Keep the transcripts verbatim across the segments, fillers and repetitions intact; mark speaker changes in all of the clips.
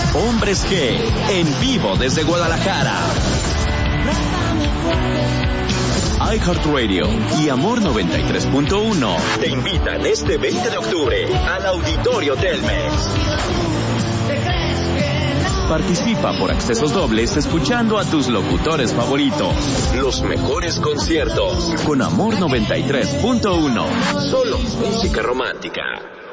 Speaker 1: Hombres G, en vivo desde Guadalajara. iHeartRadio y Amor noventa y tres punto uno te invitan este veinte de octubre al Auditorio Telmex. Participa por accesos dobles escuchando a tus locutores favoritos. Los mejores conciertos con Amor noventa y tres punto uno. Solo música romántica.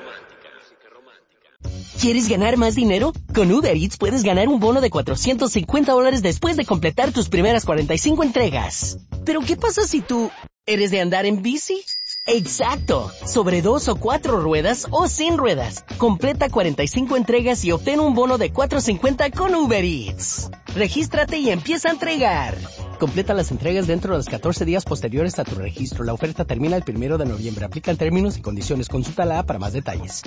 Speaker 2: ¿Quieres ganar más dinero? Con Uber Eats puedes ganar un bono de cuatrocientos cincuenta dólares después de completar tus primeras cuarenta y cinco entregas. ¿Pero qué pasa si tú eres de andar en bici? ¡Exacto! Sobre dos o cuatro ruedas o sin ruedas. Completa cuarenta y cinco entregas y obtén un bono de cuatrocientos cincuenta con Uber Eats. Regístrate y empieza a entregar. Completa las entregas dentro de los catorce días posteriores a tu registro. La oferta termina el primero de noviembre. Aplican términos y condiciones. Consulta la app para más detalles.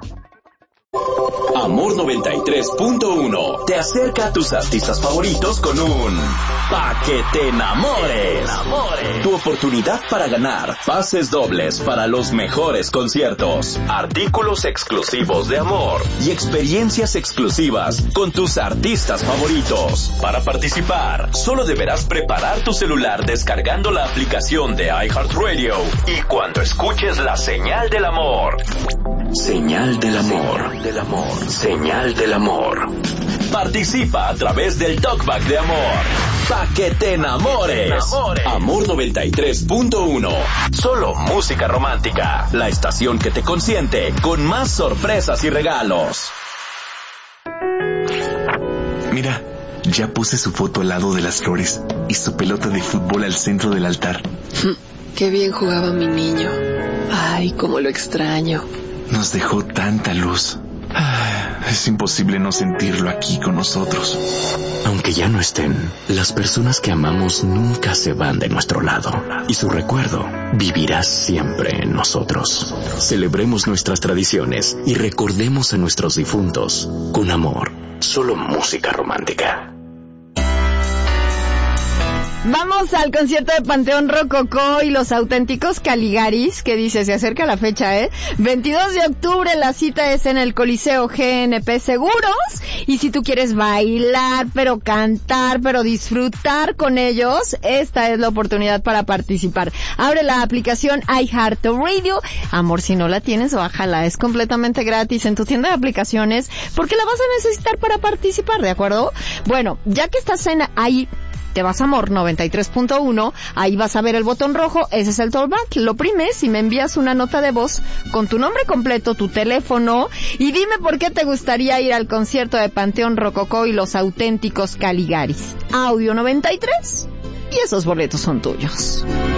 Speaker 1: Amor noventa y tres punto uno te acerca a tus artistas favoritos con un Pa' que te enamores. Tu oportunidad para ganar pases dobles para los mejores conciertos, artículos exclusivos de Amor y experiencias exclusivas con tus artistas favoritos. Para participar, solo deberás preparar tu celular descargando la aplicación de iHeartRadio y cuando escuches la señal del amor. Señal del amor. Señal del amor. Señal del amor. Participa a través del Talkback de Amor. Pa' que te enamores. Amor noventa y tres punto uno. Solo música romántica. La estación que te consiente con más sorpresas y regalos.
Speaker 3: Mira, ya puse su foto al lado de las flores y su pelota de fútbol al centro del altar.
Speaker 4: Qué bien jugaba mi niño. Ay, cómo lo extraño.
Speaker 3: Nos dejó tanta luz. Es imposible no sentirlo aquí con nosotros.
Speaker 5: Aunque ya no estén, las personas que amamos nunca se van de nuestro lado. Y su recuerdo vivirá siempre en nosotros. Celebremos nuestras tradiciones y recordemos a nuestros difuntos con amor. Solo música romántica.
Speaker 6: Vamos al concierto de Panteón Rococó y los Auténticos Caligaris, que dice, se acerca la fecha, ¿eh? veintidós de octubre, la cita es en el Coliseo G N P Seguros, y si tú quieres bailar, pero cantar, pero disfrutar con ellos, esta es la oportunidad para participar. Abre la aplicación iHeartRadio. Amor, si no la tienes, bájala, es completamente gratis en tu tienda de aplicaciones, porque la vas a necesitar para participar, ¿de acuerdo? Bueno, ya que estás en ahí, te vas a Amor noventa y tres punto uno, ahí vas a ver el botón rojo, ese es el Talkback, lo oprimes y me envías una nota de voz con tu nombre completo, tu teléfono, y dime por qué te gustaría ir al concierto de Panteón Rococó y los Auténticos Caligaris. Audio noventa y tres, y esos boletos son tuyos.